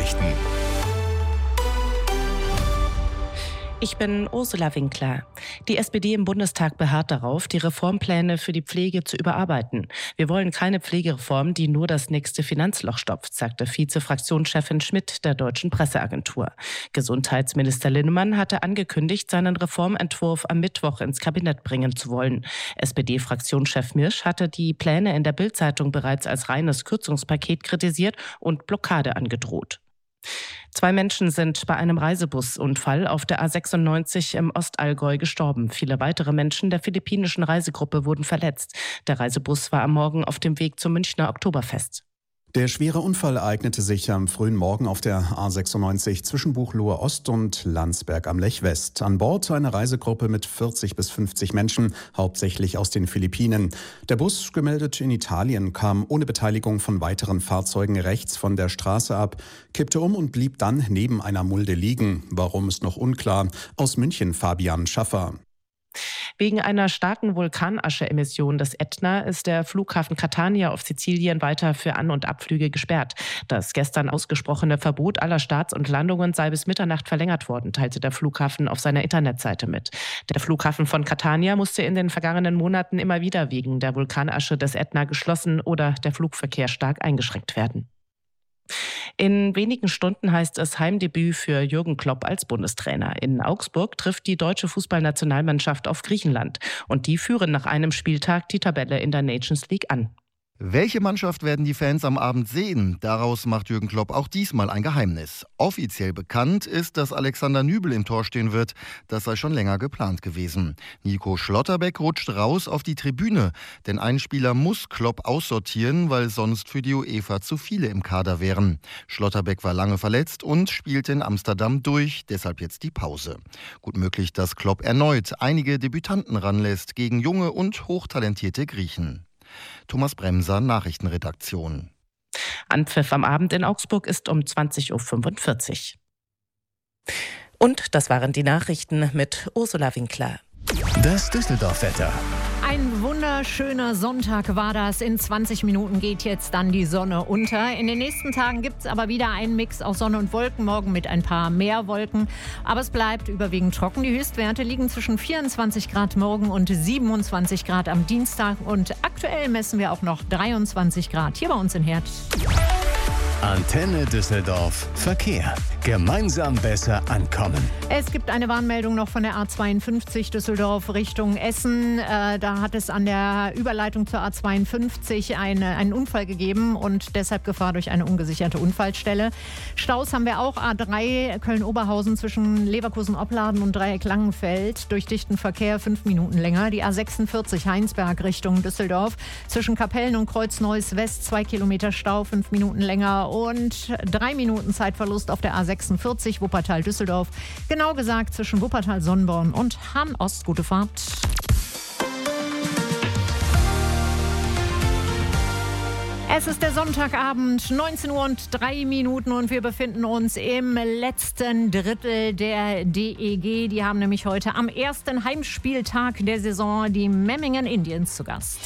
Nachrichten. Ich bin Ursula Winkler. Die SPD im Bundestag beharrt darauf, die Reformpläne für die Pflege zu überarbeiten. Wir wollen keine Pflegereform, die nur das nächste Finanzloch stopft, sagte Vize-Fraktionschefin Schmidt der Deutschen Presseagentur. Gesundheitsminister Linnemann hatte angekündigt, seinen Reformentwurf am Mittwoch ins Kabinett bringen zu wollen. SPD-Fraktionschef Mirsch hatte die Pläne in der Bild-Zeitung bereits als reines Kürzungspaket kritisiert und Blockade angedroht. 2 Menschen sind bei einem Reisebusunfall auf der A96 im Ostallgäu gestorben. Viele weitere Menschen der philippinischen Reisegruppe wurden verletzt. Der Reisebus war am Morgen auf dem Weg zum Münchner Oktoberfest. Der schwere Unfall ereignete sich am frühen Morgen auf der A96 zwischen Buchloe Ost und Landsberg am Lech West. An Bord eine Reisegruppe mit 40 bis 50 Menschen, hauptsächlich aus den Philippinen. Der Bus, gemeldet in Italien, kam ohne Beteiligung von weiteren Fahrzeugen rechts von der Straße ab, kippte um und blieb dann neben einer Mulde liegen. Warum, ist noch unklar. Aus München Fabian Schaffer. Wegen einer starken Vulkanascheemission des Ätna ist der Flughafen Catania auf Sizilien weiter für An- und Abflüge gesperrt. Das gestern ausgesprochene Verbot aller Starts und Landungen sei bis Mitternacht verlängert worden, teilte der Flughafen auf seiner Internetseite mit. Der Flughafen von Catania musste in den vergangenen Monaten immer wieder wegen der Vulkanasche des Ätna geschlossen oder der Flugverkehr stark eingeschränkt werden. In wenigen Stunden heißt es Heimdebüt für Jürgen Klopp als Bundestrainer. In Augsburg trifft die deutsche Fußballnationalmannschaft auf Griechenland. Und die führen nach einem Spieltag die Tabelle in der Nations League an. Welche Mannschaft werden die Fans am Abend sehen? Daraus macht Jürgen Klopp auch diesmal ein Geheimnis. Offiziell bekannt ist, dass Alexander Nübel im Tor stehen wird. Das sei schon länger geplant gewesen. Nico Schlotterbeck rutscht raus auf die Tribüne. Denn ein Spieler muss Klopp aussortieren, weil sonst für die UEFA zu viele im Kader wären. Schlotterbeck war lange verletzt und spielte in Amsterdam durch. Deshalb jetzt die Pause. Gut möglich, dass Klopp erneut einige Debütanten ranlässt gegen junge und hochtalentierte Griechen. Thomas Bremser, Nachrichtenredaktion. Anpfiff am Abend in Augsburg ist um 20.45 Uhr. Und das waren die Nachrichten mit Ursula Winkler. Das Düsseldorf-Wetter. Ein wunderschöner Sonntag war das. In 20 Minuten geht jetzt dann die Sonne unter. In den nächsten Tagen gibt es aber wieder einen Mix aus Sonne und Wolken. Morgen mit ein paar mehr Wolken. Aber es bleibt überwiegend trocken. Die Höchstwerte liegen zwischen 24 Grad morgen und 27 Grad am Dienstag. Und aktuell messen wir auch noch 23 Grad hier bei uns in Herd. Antenne Düsseldorf. Verkehr. Gemeinsam besser ankommen. Es gibt eine Warnmeldung noch von der A52 Düsseldorf Richtung Essen. Da hat es an der Überleitung zur A52 einen Unfall gegeben und deshalb Gefahr durch eine ungesicherte Unfallstelle. Staus haben wir auch. A3 Köln-Oberhausen zwischen Leverkusen-Opladen und Dreieck-Langenfeld. Durch dichten Verkehr 5 Minuten länger. Die A46 Heinsberg Richtung Düsseldorf. Zwischen Kapellen und Kreuz-Neuss West 2 Kilometer Stau, 5 Minuten länger. Und 3 Minuten Zeitverlust auf der A46 Wuppertal-Düsseldorf. Genau gesagt zwischen Wuppertal-Sonnborn und Hahn-Ost. Gute Fahrt. Es ist der Sonntagabend, 19 Uhr und 3 Minuten und wir befinden uns im letzten Drittel der DEG. Die haben nämlich heute am ersten Heimspieltag der Saison die Memmingen Indians zu Gast.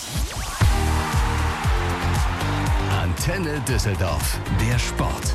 Antenne Düsseldorf. Der Sport.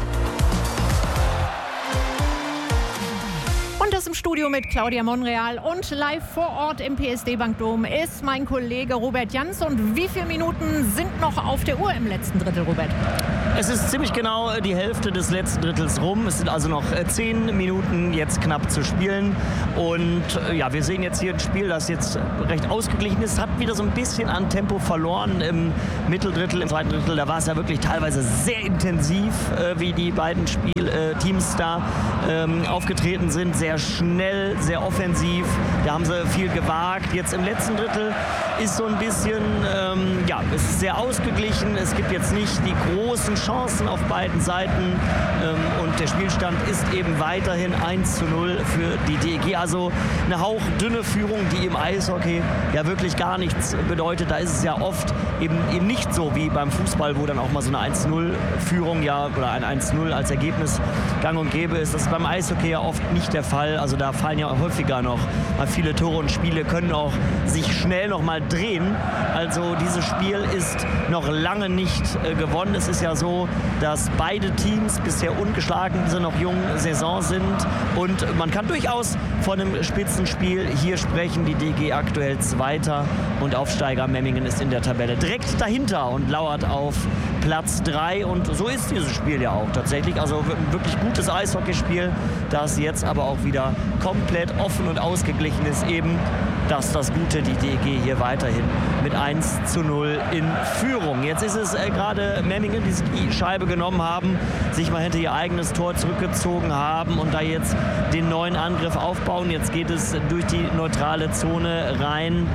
Und das im Studio mit Claudia Monreal und live vor Ort im PSD Bankdom ist mein Kollege Robert Jans. Und wie viele Minuten sind noch auf der Uhr im letzten Drittel, Robert? Es ist ziemlich genau die Hälfte des letzten Drittels rum. Es sind also noch 10 Minuten jetzt knapp zu spielen. Und ja, wir sehen jetzt hier ein Spiel, das jetzt recht ausgeglichen ist. Hat wieder so ein bisschen an Tempo verloren im Mitteldrittel, im zweiten Drittel. Da war es ja wirklich teilweise sehr intensiv, wie die beiden Teams da aufgetreten sind. Sehr schnell, sehr offensiv. Da haben sie viel gewagt. Jetzt im letzten Drittel ist so ein bisschen, es ist sehr ausgeglichen. Es gibt jetzt nicht die großen Chancen auf beiden Seiten. Und der Spielstand ist eben weiterhin 1:0 für die DEG. Also eine hauchdünne Führung, die im Eishockey ja wirklich gar nichts bedeutet. Da ist es ja oft eben nicht so wie beim Fußball, wo dann auch mal so eine 1:0-Führung oder ein 1:0 als Ergebnis gang und gäbe ist. Das ist beim Eishockey ja oft nicht der Fall. Also da fallen ja häufiger noch mal viele Tore und Spiele können auch sich schnell noch mal drehen. Also dieses Spiel ist noch lange nicht gewonnen. Es ist ja so, so, dass beide Teams bisher ungeschlagen in dieser noch jungen Saison sind und man kann durchaus von einem Spitzenspiel hier sprechen. Die DEG aktuell Zweiter und Aufsteiger Memmingen ist in der Tabelle direkt dahinter und lauert auf Platz 3 und so ist dieses Spiel ja auch tatsächlich. Also ein wirklich gutes Eishockeyspiel, das jetzt aber auch wieder komplett offen und ausgeglichen ist. Eben das Gute, die DEG hier weiterhin mit 1:0 in Führung. Jetzt ist es gerade Memmingen, die sich die Scheibe genommen haben, sich mal hinter ihr eigenes Tor zurückgezogen haben und da jetzt den neuen Angriff aufbauen. Jetzt geht es durch die neutrale Zone rein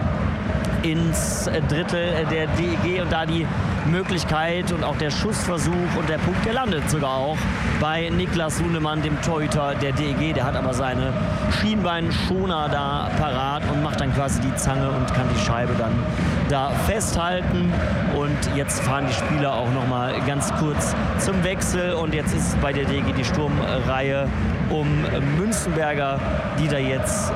ins Drittel der DEG und da die Möglichkeit und auch der Schussversuch und der Punkt, der landet sogar auch bei Niklas Sunemann, dem Torhüter der DEG. Der hat aber seine Schienbeinschoner da parat und macht dann quasi die Zange und kann die Scheibe dann da festhalten. Und jetzt fahren die Spieler auch noch mal ganz kurz zum Wechsel und jetzt ist es bei der DEG die Sturmreihe um Münzenberger, die da jetzt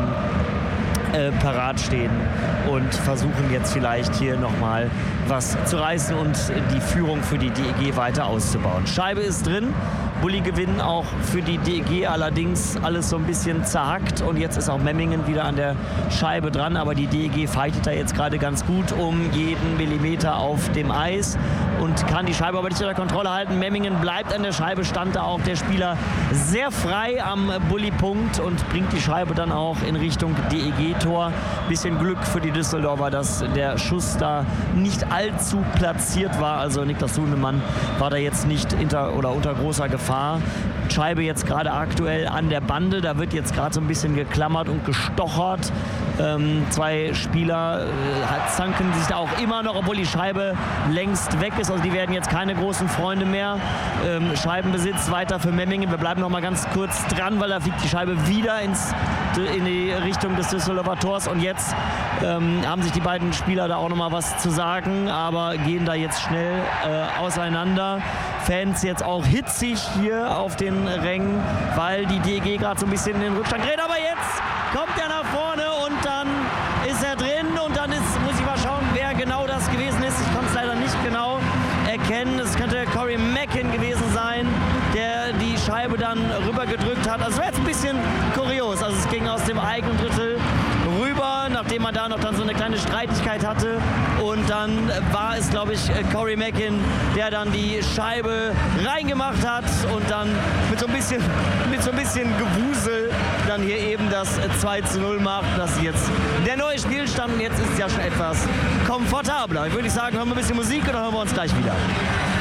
parat stehen und versuchen jetzt vielleicht hier nochmal was zu reißen und die Führung für die DEG weiter auszubauen. Scheibe ist drin. Bulli-Gewinn auch für die DEG, allerdings alles so ein bisschen zerhackt und jetzt ist auch Memmingen wieder an der Scheibe dran, aber die DEG fightet da jetzt gerade ganz gut um jeden Millimeter auf dem Eis und kann die Scheibe aber nicht unter Kontrolle halten. Memmingen bleibt an der Scheibe, stand da auch der Spieler sehr frei am Bulli-Punkt und bringt die Scheibe dann auch in Richtung DEG-Tor. Bisschen Glück für die Düsseldorfer, dass der Schuss da nicht allzu platziert war, also Niklas Sunemann war da jetzt nicht unter großer Gefahr. Scheibe jetzt gerade aktuell an der Bande, da wird jetzt gerade so ein bisschen geklammert und gestochert. Zwei Spieler zanken sich da auch immer noch, obwohl die Scheibe längst weg ist. Also die werden jetzt keine großen Freunde mehr. Scheibenbesitz weiter für Memmingen. Wir bleiben noch mal ganz kurz dran, weil da fliegt die Scheibe wieder in die Richtung des Düsseldorfer Tors. Und jetzt haben sich die beiden Spieler da auch noch mal was zu sagen, aber gehen da jetzt schnell auseinander. Fans jetzt auch hitzig hier auf den Rängen, weil die DEG gerade so ein bisschen in den Rückstand gerät. Aber jetzt kommt er nach vorne und dann ist er drin und dann muss ich mal schauen, wer genau das gewesen ist. Ich konnte es leider nicht genau erkennen. Es könnte Corey Mackin gewesen sein, der die Scheibe dann rübergedrückt hat. Also es war jetzt ein bisschen kurios. Also es ging aus dem eigenen Drittel rüber, nachdem man da noch dann so eine kleine Streitigkeit hatte. Und dann war es, glaube ich, Corey Mackin, der dann die Scheibe reingemacht hat und dann mit so ein bisschen Gewusel dann hier eben das 2:0 macht. Das ist jetzt der neue Spielstand und jetzt ist es ja schon etwas komfortabler. Ich würde sagen, hören wir ein bisschen Musik und dann hören wir uns gleich wieder.